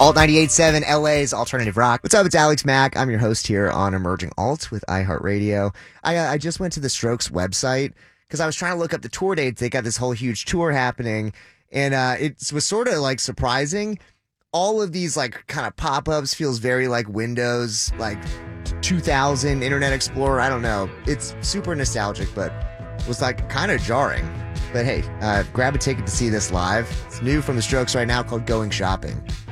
Alt 98.7, LA's Alternative Rock. What's up? It's Alex Mack. I'm your host here on Emerging Alt with iHeartRadio. I just went to the Strokes website because I was trying to look up the tour dates. They got this whole huge tour happening, and it was sort of like surprising. All of these like kind of pop-ups feels very like Windows, like 2000, Internet Explorer. I don't know. It's super nostalgic, but was like kind of jarring. But hey, grab a ticket to see this live. It's new from the Strokes right now called Going Shopping.